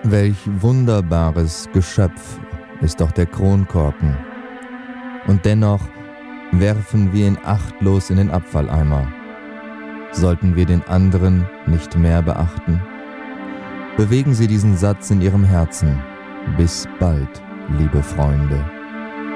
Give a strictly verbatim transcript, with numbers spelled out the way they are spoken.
Welch wunderbares Geschöpf ist doch der Kronkorken. Und dennoch werfen wir ihn achtlos in den Abfalleimer. Sollten wir den anderen nicht mehr beachten? Bewegen Sie diesen Satz in Ihrem Herzen. Bis bald, liebe Freunde.